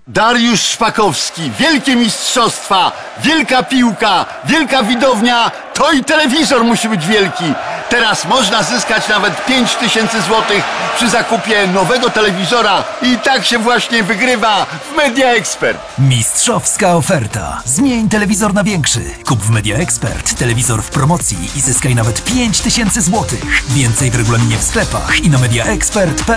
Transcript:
Dariusz Szpakowski, wielkie mistrzostwa, wielka piłka, wielka widownia, to i telewizor musi być wielki. Teraz można zyskać nawet 5000 złotych przy zakupie nowego telewizora i tak się właśnie wygrywa w Media Expert. Mistrzowska oferta. Zmień telewizor na większy. Kup w Media Expert telewizor w promocji i zyskaj nawet 5000 złotych. Więcej w regulaminie w sklepach i na mediaexpert.pl.